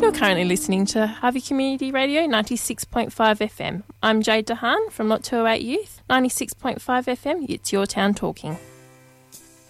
You're currently listening to Harvey Community Radio 96.5 FM. I'm Jade Dehaan from Lot 208 Youth. 96.5 FM, it's your town talking.